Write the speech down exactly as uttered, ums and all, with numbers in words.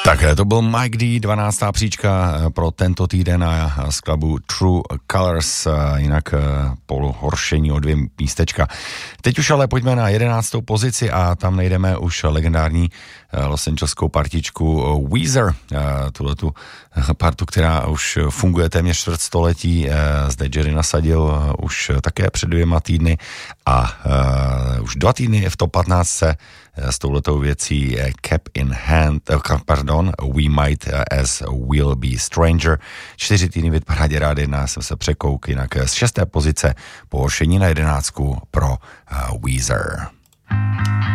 Tak to byl Mike D, dvanáctá příčka pro tento týden a skladbu True Colors, jinak polu horšení o dvě místečka. Teď už ale pojďme na jedenáctou pozici a tam najdeme už legendární Los Angeleskou partičku Weezer, tuhletu partu, která už funguje téměř čtvrtstoletí. Zde Jerry nasadil už také před dvěma týdny a už dva týdny je v top patnáct s touhletou věcí Cap in Hand, pardon, We Might As Will Be Stranger. Čtyři týdny v parádě rád jedna, jsem se překouk, jinak z šesté pozice pohoršení na jedenáctku pro Weezer.